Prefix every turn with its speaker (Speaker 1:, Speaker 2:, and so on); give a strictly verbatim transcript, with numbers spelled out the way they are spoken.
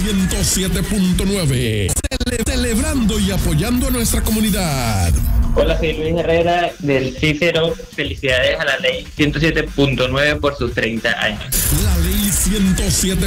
Speaker 1: ciento siete punto nueve. Cele- celebrando y apoyando a nuestra comunidad.
Speaker 2: Hola, soy Luis Herrera del Cícero. Felicidades a la ley ciento siete punto nueve por sus treinta años.
Speaker 1: La ley ciento siete